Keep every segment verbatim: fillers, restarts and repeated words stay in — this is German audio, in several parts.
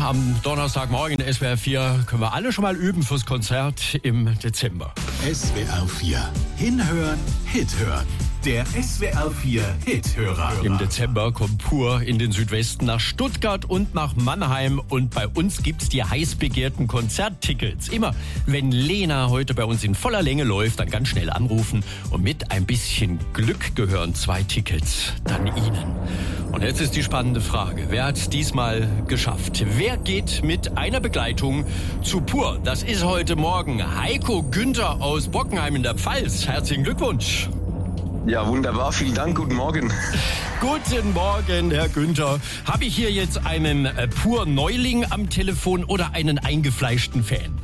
am Donnerstagmorgen S W R vier können wir alle schon mal üben fürs Konzert im Dezember. S W R vier. Hinhören, Hit hören. Der S W R vier Hithörer. Im Dezember kommt Pur in den Südwesten nach Stuttgart und nach Mannheim. Und bei uns gibt's die heiß begehrten Konzerttickets. Immer wenn Lena heute bei uns in voller Länge läuft, dann ganz schnell anrufen. Und mit ein bisschen Glück gehören zwei Tickets dann Ihnen. Und jetzt ist die spannende Frage. Wer hat es diesmal geschafft? Wer geht mit einer Begleitung zu Pur? Das ist heute Morgen Heiko Günther aus Bockenheim in der Pfalz. Herzlichen Glückwunsch. Ja, wunderbar. Vielen Dank. Guten Morgen. Guten Morgen, Herr Günther. Habe ich hier jetzt einen äh, Pur-Neuling am Telefon oder einen eingefleischten Fan?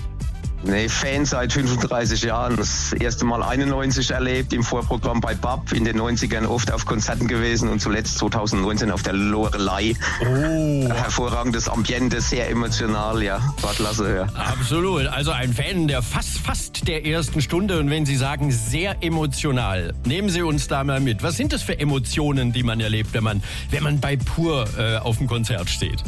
Nee, Fan seit fünfunddreißig Jahren. Das erste Mal einundneunzig erlebt, im Vorprogramm bei B A P, in den neunzigern oft auf Konzerten gewesen und zuletzt zweitausendneunzehn auf der Loreley. Oh. Hervorragendes Ambiente, sehr emotional, ja. War klasse, ja. Absolut. Also ein Fan der fast, fast der ersten Stunde. Und wenn Sie sagen, sehr emotional, nehmen Sie uns da mal mit. Was sind das für Emotionen, die man erlebt, wenn man, wenn man bei Pur äh, auf dem Konzert steht?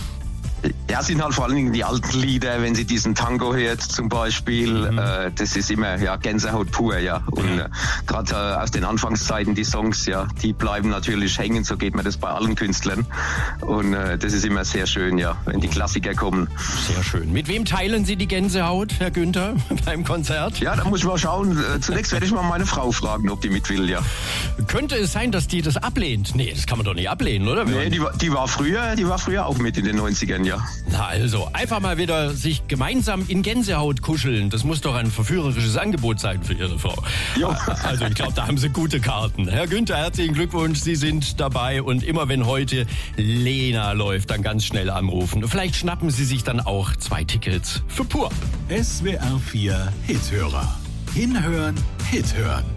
Ja, sind halt vor allen Dingen die alten Lieder, wenn sie diesen Tango hört zum Beispiel, mhm. äh, das ist immer ja Gänsehaut pur, ja. Und äh, gerade äh, aus den Anfangszeiten die Songs, ja, die bleiben natürlich hängen, so geht mir das bei allen Künstlern. Und äh, das ist immer sehr schön, ja, wenn die Klassiker kommen. Sehr schön. Mit wem teilen Sie die Gänsehaut, Herr Günther, beim Konzert? Ja, da muss ich mal schauen. Äh, zunächst werde ich mal meine Frau fragen, ob die mit will, ja. Könnte es sein, dass die das ablehnt? Nee, das kann man doch nicht ablehnen, oder? Nee, die, die war früher, die war früher auch mit in den neunzigern, ja. Na also, einfach mal wieder sich gemeinsam in Gänsehaut kuscheln. Das muss doch ein verführerisches Angebot sein für Ihre Frau. Jo. Also ich glaube, da haben Sie gute Karten. Herr Günther, herzlichen Glückwunsch, Sie sind dabei. Und immer wenn heute Lena läuft, dann ganz schnell anrufen. Vielleicht schnappen Sie sich dann auch zwei Tickets für Pur. S W R vier Hithörer. Hinhören, Hit hören.